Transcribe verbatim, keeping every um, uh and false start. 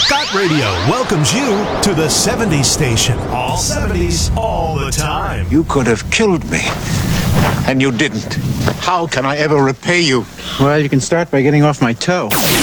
Got Radio welcomes you to the seventies station. All seventies, all the time. You could have killed me, and you didn't. How can I ever repay you? Well, you can start by getting off my toe.